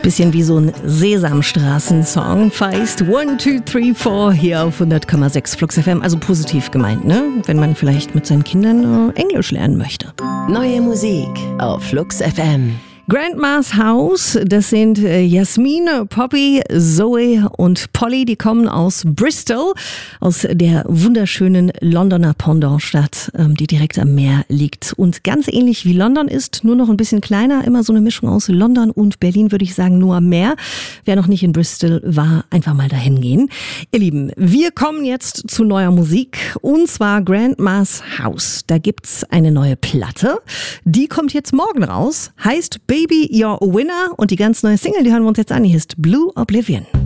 Bisschen wie so ein Sesamstraßen-Song. Feist 1, 2, 3, 4 hier auf 100,6 Flux FM. Also positiv gemeint, ne? Wenn man vielleicht mit seinen Kindern Englisch lernen möchte. Neue Musik auf Flux FM. Grandma's House, das sind Jasmin, Poppy, Zoe und Polly, die kommen aus Bristol, aus der wunderschönen Londoner Pendantstadt, die direkt am Meer liegt und ganz ähnlich wie London ist, nur noch ein bisschen kleiner, immer so eine Mischung aus London und Berlin, würde ich sagen, nur am Meer. Wer noch nicht in Bristol war, einfach mal dahin gehen. Ihr Lieben, wir kommen jetzt zu neuer Musik und zwar Grandma's House. Da gibt's eine neue Platte, die kommt jetzt morgen raus, heißt Baby, You're a Winner und die ganz neue Single, die hören wir uns jetzt an, die heißt Blue Oblivion.